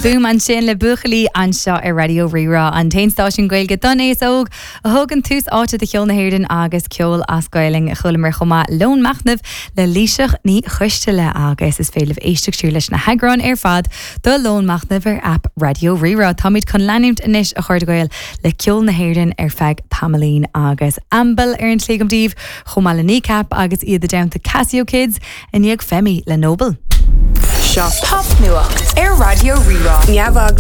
boom an sin le buchalí an seo ar Radio Rira an tainstáisiún Gaeilge don éos óg a thugann tús áte de cheol na hÉireann agus ceol as Gailing a chulamar chomá lón machnamh le líiseach ní chuisteile agus is féileh éisteach leis na heagráin ar fad do lón machnamh ar app Radio Rira. Táid chun leanimt inis a chuir Gael le ceol na hÉireann ar feig Pamelín agus Ambal ar an tlégamdíh chomá le nícap agus iad a downta Casio Kids a níag Femi le Noble. Pop nuacht ar Radio Rira. Neamh